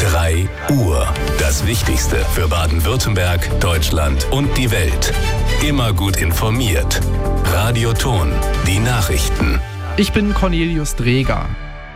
3 Uhr. Das Wichtigste für Baden-Württemberg, Deutschland und die Welt. Immer gut informiert. Radio Ton, die Nachrichten. Ich bin Cornelius Dreger.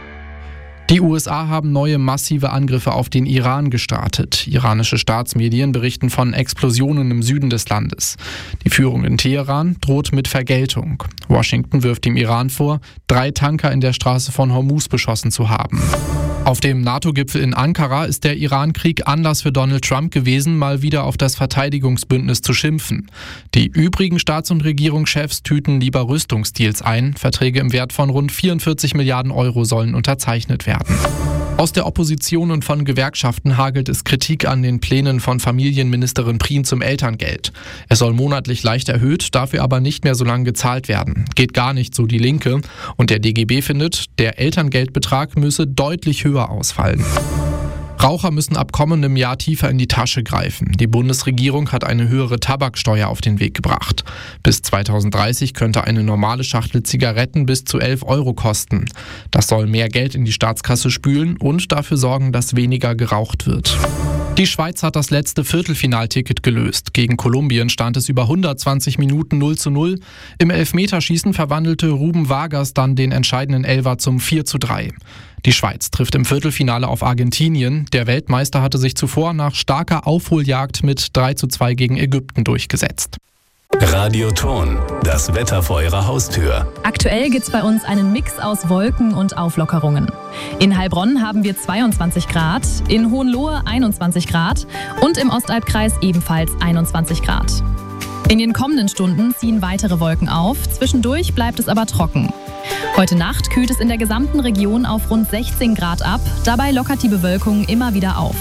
Die USA haben neue massive Angriffe auf den Iran gestartet. Iranische Staatsmedien berichten von Explosionen im Süden des Landes. Die Führung in Teheran droht mit Vergeltung. Washington wirft dem Iran vor, 3 Tanker in der Straße von Hormuz beschossen zu haben. Auf dem NATO-Gipfel in Ankara ist der Iran-Krieg Anlass für Donald Trump gewesen, mal wieder auf das Verteidigungsbündnis zu schimpfen. Die übrigen Staats- und Regierungschefs tüten lieber Rüstungsdeals ein. Verträge im Wert von rund 44 Milliarden Euro sollen unterzeichnet werden. Aus der Opposition und von Gewerkschaften hagelt es Kritik an den Plänen von Familienministerin Prien zum Elterngeld. Es soll monatlich leicht erhöht, dafür aber nicht mehr so lange gezahlt werden. Geht gar nicht, so die Linke. Und der DGB findet, der Elterngeldbetrag müsse deutlich höher ausfallen. Raucher müssen ab kommendem Jahr tiefer in die Tasche greifen. Die Bundesregierung hat eine höhere Tabaksteuer auf den Weg gebracht. Bis 2030 könnte eine normale Schachtel Zigaretten bis zu 11 Euro kosten. Das soll mehr Geld in die Staatskasse spülen und dafür sorgen, dass weniger geraucht wird. Die Schweiz hat das letzte Viertelfinalticket gelöst. Gegen Kolumbien stand es über 120 Minuten 0:0. Im Elfmeterschießen verwandelte Ruben Vargas dann den entscheidenden Elfer zum 4:3. Die Schweiz trifft im Viertelfinale auf Argentinien. Der Weltmeister hatte sich zuvor nach starker Aufholjagd mit 3:2 gegen Ägypten durchgesetzt. Radio Ton, das Wetter vor Ihrer Haustür. Aktuell gibt's bei uns einen Mix aus Wolken und Auflockerungen. In Heilbronn haben wir 22 Grad, in Hohenlohe 21 Grad und im Ostalbkreis ebenfalls 21 Grad. In den kommenden Stunden ziehen weitere Wolken auf, zwischendurch bleibt es aber trocken. Heute Nacht kühlt es in der gesamten Region auf rund 16 Grad ab, dabei lockert die Bewölkung immer wieder auf.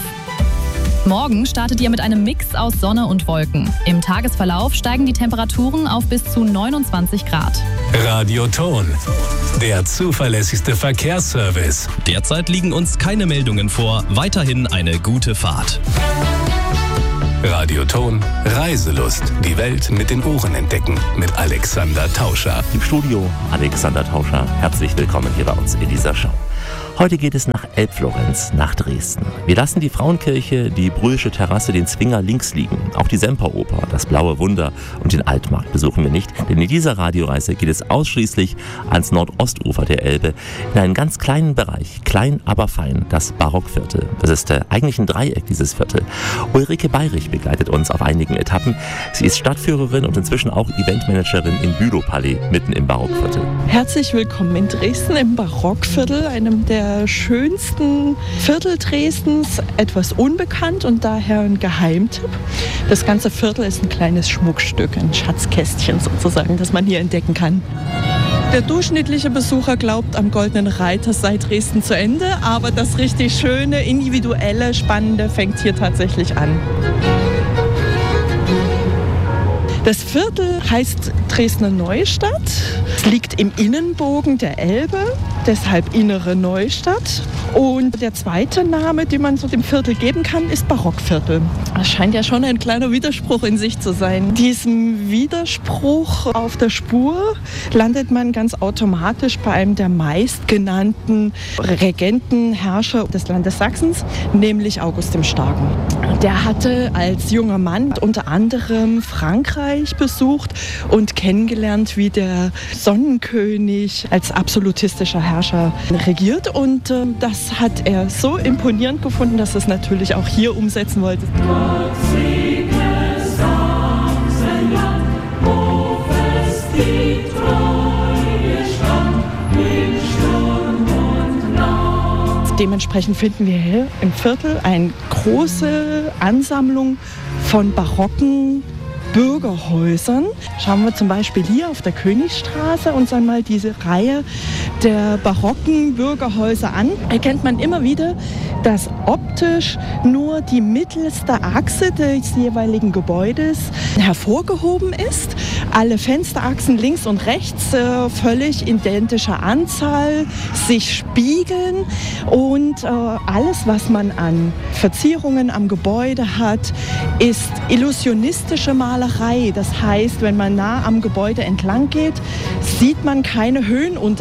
Morgen startet ihr mit einem Mix aus Sonne und Wolken. Im Tagesverlauf steigen die Temperaturen auf bis zu 29 Grad. Radio Ton, der zuverlässigste Verkehrsservice. Derzeit liegen uns keine Meldungen vor. Weiterhin eine gute Fahrt. Radio Ton, Reiselust. Die Welt mit den Ohren entdecken. Mit Alexander Tauscher. Im Studio Alexander Tauscher. Herzlich willkommen hier bei uns in dieser Show. Heute geht es nach Elbflorenz, nach Dresden. Wir lassen die Frauenkirche, die Brühlsche Terrasse, den Zwinger links liegen. Auch die Semperoper, das Blaue Wunder und den Altmarkt besuchen wir nicht. Denn in dieser Radioreise geht es ausschließlich ans Nordostufer der Elbe, in einen ganz kleinen Bereich, klein aber fein, das Barockviertel. Das ist eigentlich ein Dreieck, dieses Viertel. Ulrike Bayrich begleitet uns auf einigen Etappen. Sie ist Stadtführerin und inzwischen auch Eventmanagerin im Bülowpalais, mitten im Barockviertel. Herzlich willkommen in Dresden im Barockviertel, einem der schönsten Viertel Dresdens, etwas unbekannt und daher ein Geheimtipp. Das ganze Viertel ist ein kleines Schmuckstück, ein Schatzkästchen sozusagen, das man hier entdecken kann. Der durchschnittliche Besucher glaubt, am Goldenen Reiter sei Dresden zu Ende, aber das richtig schöne, individuelle, spannende fängt hier tatsächlich an. Das Viertel heißt Dresdner Neustadt. Es liegt im Innenbogen der Elbe, deshalb Innere Neustadt. Und der zweite Name, den man so dem Viertel geben kann, ist Barockviertel. Das scheint ja schon ein kleiner Widerspruch in sich zu sein. Diesem Widerspruch auf der Spur landet man ganz automatisch bei einem der meistgenannten Regentenherrscher des Landes Sachsens, nämlich August dem Starken. Der hatte als junger Mann unter anderem Frankreich besucht und kennengelernt, wie der Sonnenkönig als absolutistischer Herrscher regiert. Und das hat er so imponierend gefunden, dass er es natürlich auch hier umsetzen wollte. Dementsprechend finden wir hier im Viertel eine große Ansammlung von barocken Bürgerhäusern. Schauen wir zum Beispiel hier auf der Königstraße uns einmal diese Reihe der barocken Bürgerhäuser an. Erkennt man immer wieder, dass optisch nur die mittelste Achse des jeweiligen Gebäudes hervorgehoben ist. Alle Fensterachsen links und rechts völlig identischer Anzahl sich spiegeln und alles, was man an Verzierungen am Gebäude hat, ist illusionistische Malerei. Das heißt, wenn man nah am Gebäude entlang geht, sieht man keine Höhenunterschiede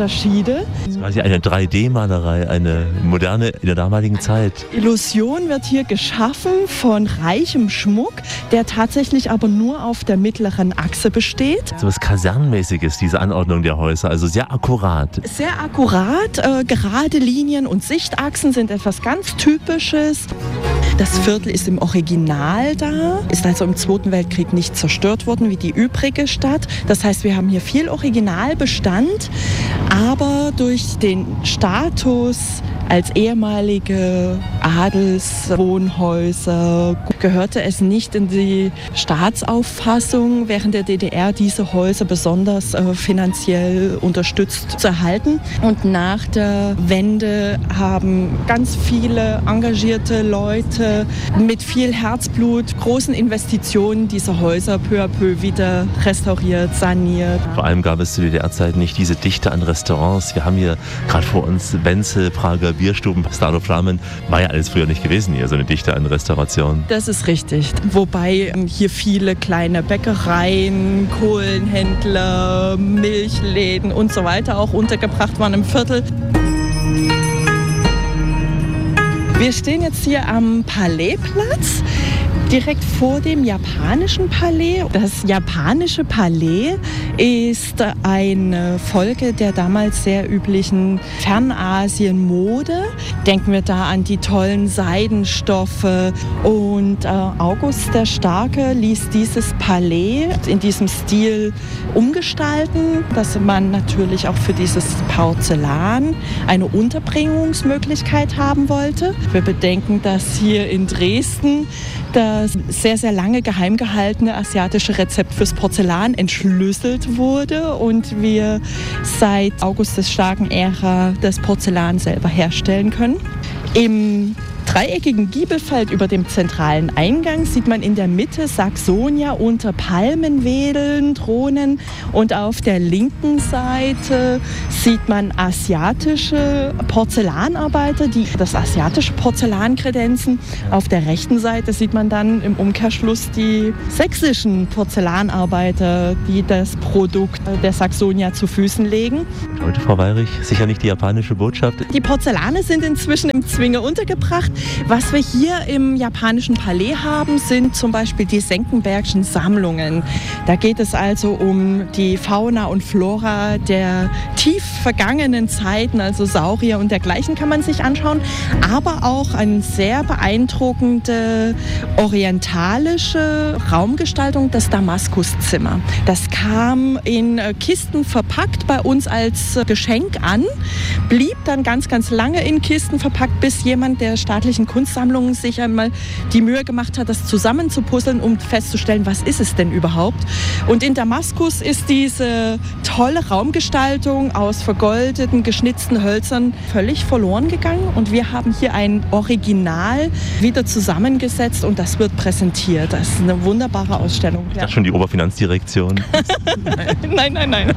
Mode. Das ist quasi eine 3D-Malerei, eine moderne in der damaligen Zeit. Illusion wird hier geschaffen von reichem Schmuck, der tatsächlich aber nur auf der mittleren Achse besteht. So was Kasernenmäßiges, diese Anordnung der Häuser, also sehr akkurat. Sehr akkurat, gerade Linien und Sichtachsen sind etwas ganz Typisches. Das Viertel ist im Original da, ist also im Zweiten Weltkrieg nicht zerstört worden wie die übrige Stadt. Das heißt, wir haben hier viel Originalbestand, aber durch den Status als ehemalige Adelswohnhäuser gehörte es nicht in die Staatsauffassung, während der DDR diese Häuser besonders finanziell unterstützt zu erhalten. Und nach der Wende haben ganz viele engagierte Leute mit viel Herzblut, großen Investitionen diese Häuser peu à peu wieder restauriert, saniert. Vor allem gab es zu DDR-Zeiten nicht diese Dichte an Restaurants. Wir haben hier gerade vor uns Wenzel, Prager Bierstuben, Stalo Flamen. War ja alles früher nicht gewesen hier, so eine Dichte an Restauration. Das ist richtig. Wobei hier viele kleine Bäckereien, Kohlenhändler, Milchläden und so weiter auch untergebracht waren im Viertel. Wir stehen jetzt hier am Palaiplatz, direkt vor dem japanischen Palais. Das japanische Palais ist eine Folge der damals sehr üblichen Fernasien-Mode. Denken wir da an die tollen Seidenstoffe. Und August der Starke ließ dieses Palais in diesem Stil umgestalten, dass man natürlich auch für dieses Porzellan eine Unterbringungsmöglichkeit haben wollte. Wir bedenken, dass hier in Dresden das sehr, sehr lange geheim gehaltene asiatische Rezept fürs Porzellan entschlüsselt wurde und wir seit August des Starken Ära das Porzellan selber herstellen können. Im dreieckigen Giebelfeld über dem zentralen Eingang sieht man in der Mitte Saxonia unter Palmen wedeln, Drohnen, und auf der linken Seite sieht man asiatische Porzellanarbeiter, die das asiatische Porzellan kredenzen. Auf der rechten Seite sieht man dann im Umkehrschluss die sächsischen Porzellanarbeiter, die das Produkt der Saxonia zu Füßen legen. Heute, Frau Weyrich, sicher nicht die japanische Botschaft. Die Porzellane sind inzwischen im Zwinger untergebracht. Was wir hier im japanischen Palais haben, sind zum Beispiel die Senckenbergschen Sammlungen. Da geht es also um die Fauna und Flora der tief vergangenen Zeiten, also Saurier und dergleichen kann man sich anschauen, aber auch eine sehr beeindruckende orientalische Raumgestaltung, das Damaskuszimmer. Das kam in Kisten verpackt bei uns als Geschenk an, blieb dann ganz, ganz lange in Kisten verpackt, bis jemand der staatlichen Kunstsammlungen sich einmal die Mühe gemacht hat, das zusammenzupuzzeln, um festzustellen, was ist es denn überhaupt. Und in Damaskus ist diese tolle Raumgestaltung aus vergoldeten, geschnitzten Hölzern völlig verloren gegangen. Und wir haben hier ein Original wieder zusammengesetzt und das wird präsentiert. Das ist eine wunderbare Ausstellung. Ich dachte schon die Oberfinanzdirektion. Nein.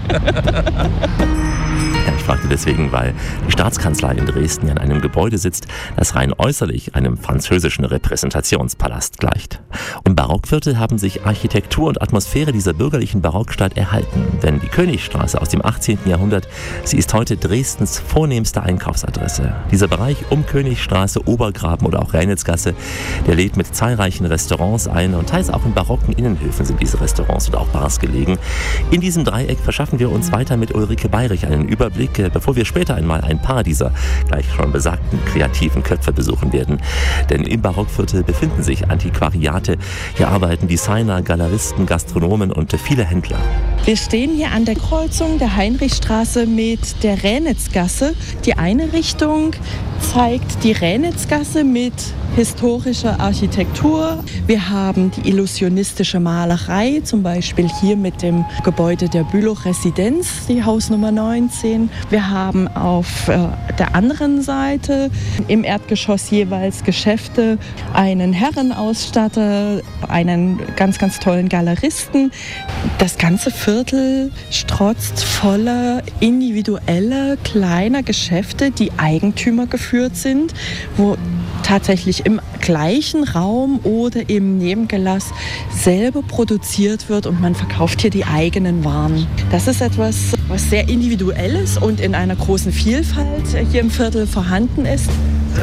Ja, ich fragte deswegen, weil die Staatskanzlei in Dresden ja in einem Gebäude sitzt, das rein äußerlich einem französischen Repräsentationspalast gleicht. Im Barockviertel haben sich Architektur und Atmosphäre dieser bürgerlichen Barockstadt erhalten. Denn die Königstraße aus dem 18. Jahrhundert, sie ist heute Dresdens vornehmste Einkaufsadresse. Dieser Bereich um Königstraße, Obergraben oder auch Reinitzgasse, der lädt mit zahlreichen Restaurants ein und teils auch in barocken Innenhöfen sind diese Restaurants und auch Bars gelegen. In diesem Dreieck verschaffen wir uns weiter mit Ulrike Bayrich einen Überblick, bevor wir später einmal ein paar dieser gleich schon besagten kreativen Köpfe besuchen werden. Denn im Barockviertel befinden sich Antiquariate. Hier arbeiten Designer, Galeristen, Gastronomen und viele Händler. Wir stehen hier an der Kreuzung der Heinrichstraße mit der Ränitzgasse. Die eine Richtung zeigt die Ränitzgasse mit historischer Architektur. Wir haben die illusionistische Malerei, zum Beispiel hier mit dem Gebäude der Bülow-Residenz, die Hausnummer 19. Wir haben auf der anderen Seite im Erdgeschoss jeweils Geschäfte, einen Herrenausstatter, einen ganz, ganz tollen Galeristen. Das ganze Viertel strotzt voller individueller, kleiner Geschäfte, die Eigentümer geführt sind, wo tatsächlich im gleichen Raum oder im Nebengelass selber produziert wird und man verkauft hier die eigenen Waren. Das ist etwas was sehr Individuelles und in einer großen Vielfalt hier im Viertel vorhanden ist.